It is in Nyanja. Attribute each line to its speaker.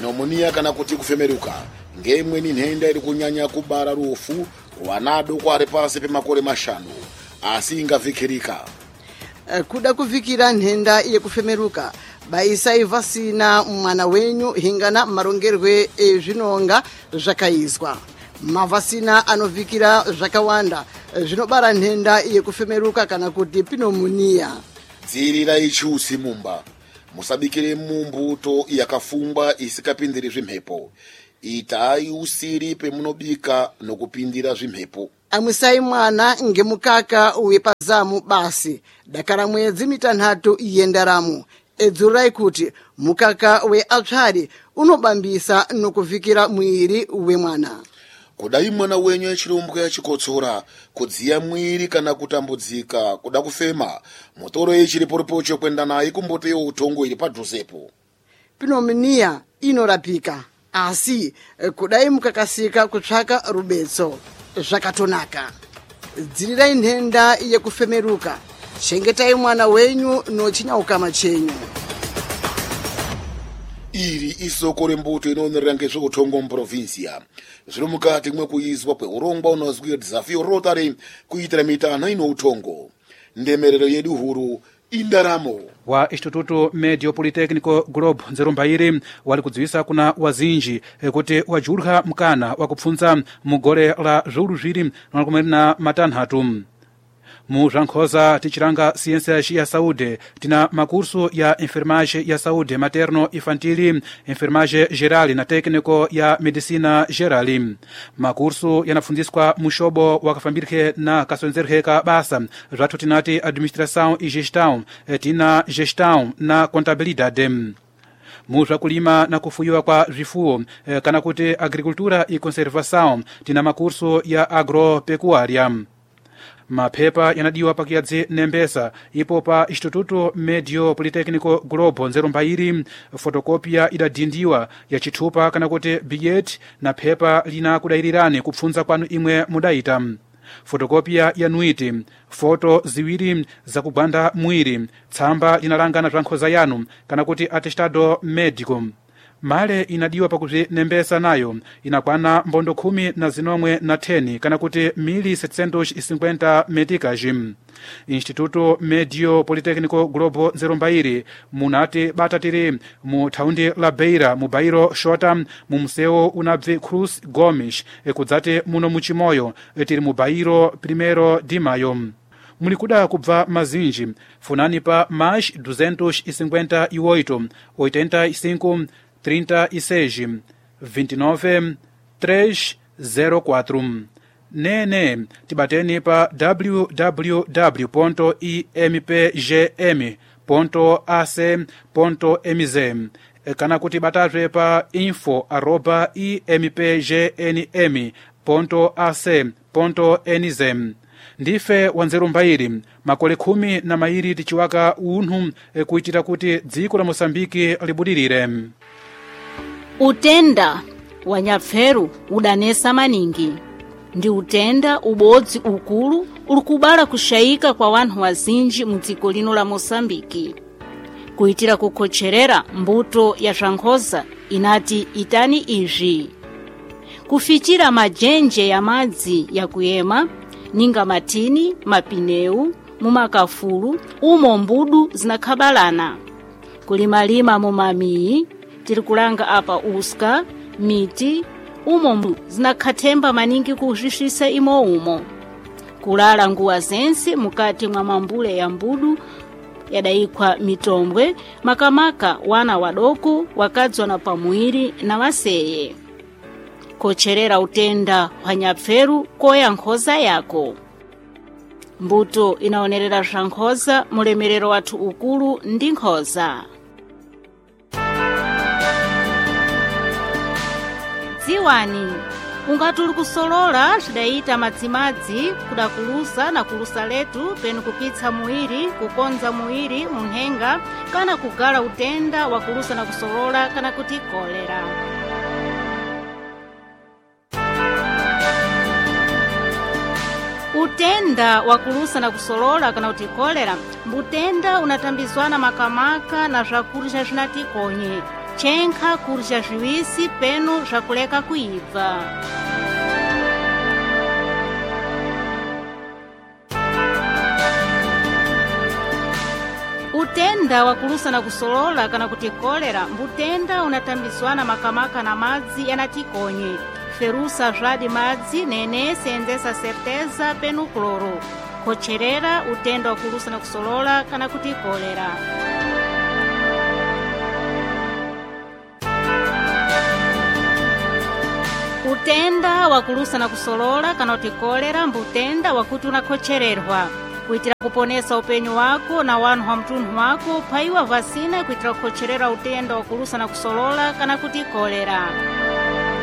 Speaker 1: pneumonia kana kuti kufemeruka ngemweni nhenda iri kunyanya kubara rufu wanado kwari pasi pemakore 5 asi ingavikirika.
Speaker 2: Kuda kuvikira nhenda yekufemeruka baisai vasina mwana wenyu hingana marongerwe ezvinonga zvakaizwa. Mavasina anovikira zvakawanda zvinobara nhenda yekufemeruka kana kuti pneumonia.
Speaker 1: Dzirirai chusi mumba. Musabikire mumbuto yakafungwa isikapindiri zvimhepo. Itai usiri pemunobika nokupindira zvimhepo.
Speaker 2: Amwisai mwana ngemukaka wepazamu basi. Dakara mwedzi 3 yendaramo. Edzurai kuti mukaka weapsari unobambisa nokuvikira mwiri wemwana.
Speaker 1: Kudai mwana wenyu echirumbuka yachikotsora, kudziya mwiri kana kutambudzika, kuda kufema, motoro yechiripocho kwenda naye kumbote utongo iri padhuzepo.
Speaker 2: Pneumonia inorapika, asi kudai mukakasika kutsvaka rubetso zvakatonaka. Dzirirai nhenda yekufemeruka, chengetai mwana wenyu nochinyauka chenyu.
Speaker 1: Iri isoko rembuto inoonera ngezveutongo muprovinsia. Zviri mukati mwekuizwa kweurongwa unozwi Desafio Rotary kuitira mitana ino utongo. Ndemerero yedu huru indaramo.
Speaker 3: Wa Instituto Medio Politecnico Globo Nzerumbairi wali kudziwisa kuna wazinji kuti wajurha mkana wakupfunza mugore la zviuru na matanhatu. Mu Rankhosa tichiranga ciências ya saúde tina makurso ya enfermagem ya saúde materno infantil, enfermagem geral na técnico ya medicina geral. Makurso yanafundiswa mushobo wakafambirike na kasonzerheka basa zvathu tinati administração e gestão, tina gestão na contabilidade. Mu zvakulima na kufuyiwa kwa zvifuwo kana kuti agricultura e conservação tina makurso ya agropecuária. Mapepa yanadiwa pakiyadzi nembesa ipo pa Instituto Medio Politecnico Globo Nzerumbairi. Fotokopia idadindiwa ya chithupa kana kuti billet na pepa lina kudairirani kupfunza kwanu imwe mudaita. Fotokopia ya nuiti, foto ziwiri za kugwanda mwiri, tsamba linalangana Rankhosa yanu kana kuti atestado médico. Male inadiwa pakuzvinembesa nayo inakwana mbondo 10 kana kuti 1750 meticas. Instituto Medio Politecnico Globo Nzerumbairi munati batatiri mu thaundi la Beira mu bairo shota mu mseu unabve Cruz Gomes kudzati muno muchimoyo tiri mu bairo 1 de maio. Mulikuda kubva mazinji funani pa mais 258 85 36 29 304. Nene tibateni pa www.impgm.ac.mz kana kuti batazwe pa info@impgnm.ac.nz. Ndife Wanzerumbairi makole 10 tichiwaka unhu kuitira kuti dziko la Mosambiki libudirire.
Speaker 4: Utenda wa nyapferu udanesa maningi. Ndi utenda ubodzi ukulu ulikubala kushayika kwa wanhu wazinji mudziko lino la Mosambiki. Kuitira kukhocherera mbuto ya Rankhosa inati itani izvi. Kufichira majenje ya madzi ya kuyema, ninga matini, mapineu, mumakafulu, umo mbudu zinakhabalana. Kulimalima mumamii, tirikulanga apa uska, miti, umo mbudu zinakhathemba maningi kuzhishisa imo umo. Kulala nguwa zense mukati mwa mambule ya mbudu yadaikwa mitombwe, makamaka wana wadoko wakadzwa na pamuiri na waseye. Kocherera utenda wa nyapferu koya nkhoza yako. Mbuto inaonerera Rankhosa mulemerero wathu ukulu ndi nkhoza. Ziwani ungatuli kusolola zidayita madzimadzi kudakulusa na kulusa letu penu kupitsa muiri, kukonza muiri, munhenga, kana kugala utenda wakulusa na kusolola kana kuti kolera. Utenda wakulusa na kusolola kana kuti kolera, mbutenda unatambizwana makamaka na zvakurya zvinati konye. chenkha kurja juisi penu zvakuleka kuibva. Utenda wa kulusa na kusolola kana kuti kolera mbutenda unatambizwana makamaka na madzi yanatikonye. Ferusa zvadi madzi nene senzesa certeza penu kloro. Kocherera utenda wa kulusa na kusolola kana kuti kolera. Utenda wa kulusa na kusolola kana kuti kolera mbutenda wakuti unakochererwa. Kuitira kuponesa upenyu wako na wanhu wa mtunhu wako, paiwa vasina kuitira kukocherera utenda wa kulusa na kusolola kana kuti kolera.